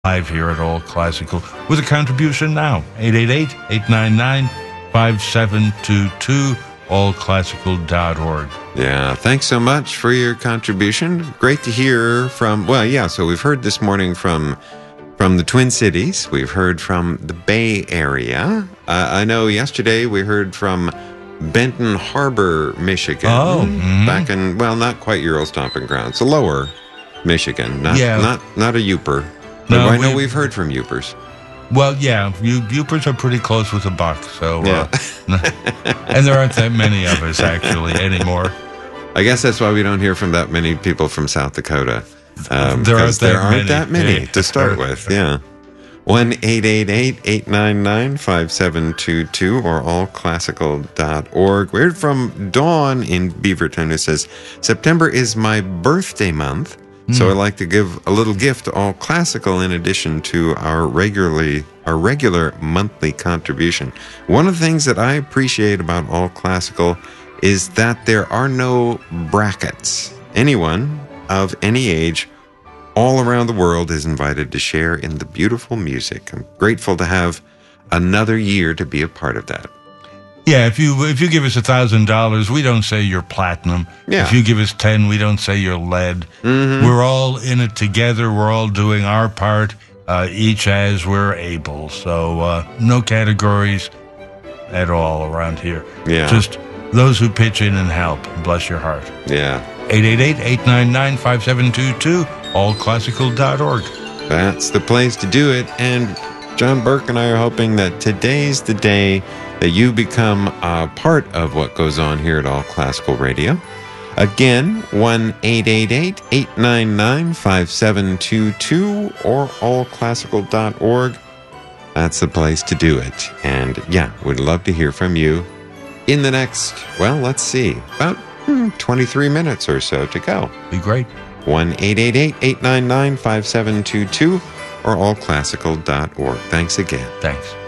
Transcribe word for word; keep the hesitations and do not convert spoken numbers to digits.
live here at All Classical with a contribution now. eight eight eight, eight nine nine, five seven two two, all classical dot org. Yeah, thanks so much for your contribution. Great to hear from, well, yeah, so we've heard this morning from from the Twin Cities. We've heard from the Bay Area. Uh, I know yesterday we heard from Benton Harbor, Michigan. Oh, mm-hmm. Back in, well, not quite Euro Stomping Grounds, so lower Michigan, not Yeah. not not a Yooper. No, I know we- we've heard from Yoopers. Well, yeah, you Yoopers are pretty close with a buck, so Yeah. uh, and there aren't that many of us actually anymore. I guess that's why we don't hear from that many people from South Dakota. Um, There aren't 'cause there that aren't many. that many Yeah. to start with. Yeah. one eight eight eight, eight nine nine, five seven two two or all classical dot org. We heard from Dawn in Beaverton who says, September is my birthday month, so I'd like to give a little gift to All Classical in addition to our regularly our regular monthly contribution. One of the things that I appreciate about All Classical is that there are no brackets. Anyone of any age all around the world is invited to share in the beautiful music. I'm grateful to have another year to be a part of that. Yeah, if you if you give us a thousand dollars, we don't say you're platinum. Yeah. If you give us ten, we don't say you're lead. Mm-hmm. We're all in it together. We're all doing our part, uh, each as we're able. So uh, no categories at all around here. Yeah. Just those who pitch in and help. Bless your heart. Yeah, eight eight eight, eight nine nine, five seven two two, all classical dot org. that's the place to do it. And John Burke and I are hoping that today's the day that you become a part of what goes on here at All Classical Radio. Again, one eight eight eight, eight nine nine, five seven two two or all classical dot org. That's the place to do it. And yeah, we'd love to hear from you in the next, well, let's see, about hmm, twenty-three minutes or so to go. Be great. one eight eight eight, eight nine nine, five seven two two or all classical dot org. Thanks again. Thanks.